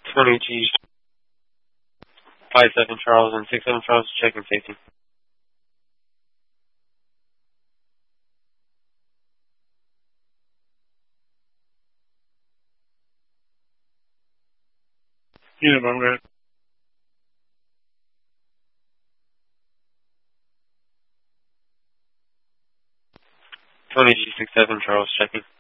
20 G 57 Charles and 67 Charles, checking safety. Unit, I'm good. 20 G 67 Charles, checking.